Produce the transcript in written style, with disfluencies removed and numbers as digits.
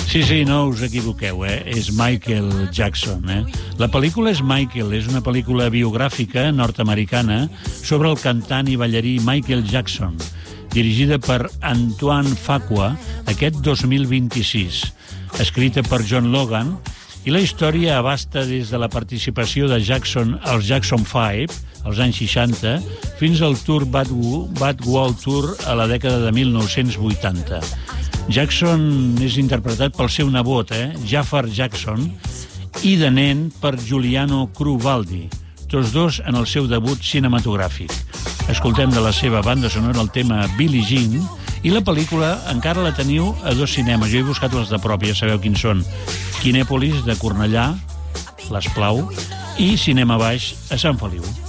Sí, no us equivoqueu, és Michael Jackson. La pel·lícula és Michael, és una pel·lícula biogràfica nord-americana sobre el cantant i ballarí Michael Jackson, dirigida per Antoine Fuqua aquest 2026, escrita per John Logan, i la història abasta des de la participació de Jackson als Jackson 5, als anys 60, fins al Tour Bad World Tour a la dècada de 1980. Jackson és interpretat pel seu nebot, Jafar Jackson, i de nen per Giuliano Cruvaldi, tots dos en el seu debut cinematogràfic. Escoltem de la seva banda sonora el tema Billie Jean, i la pel·lícula encara la teniu a 2 cinemes. Jo he buscat els de prop, ja sabeu quins són. Quinèpolis, de Cornellà, l'Esclau, i Cinema Baix, a Sant Feliu.